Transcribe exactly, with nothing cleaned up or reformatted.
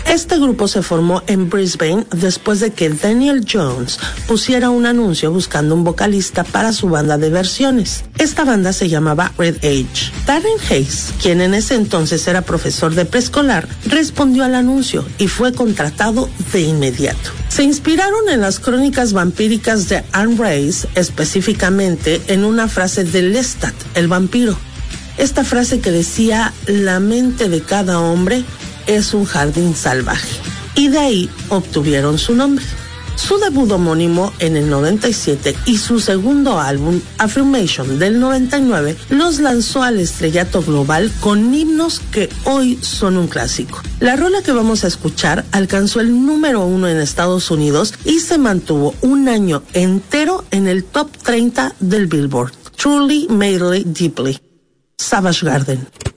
Este grupo se formó en Brisbane después de que Daniel Jones pusiera un anuncio buscando un vocalista para su banda de versiones. Esta banda se llamaba Red Age. Darren Hayes, quien en ese entonces era profesor de preescolar, respondió al anuncio y fue contratado de inmediato. Se inspiraron en las crónicas vampíricas de Anne Rice, específicamente en una frase de Lestat, el vampiro. Esta frase que decía: la mente de cada hombre es un jardín salvaje. Y de ahí obtuvieron su nombre. Su debut homónimo en el noventa y siete y su segundo álbum, Affirmation, del noventa y nueve, los lanzó al estrellato global con himnos que hoy son un clásico. La rola que vamos a escuchar alcanzó el número uno en Estados Unidos y se mantuvo un año entero en el top treinta del Billboard. Truly, Madly, Deeply. Savage Garden.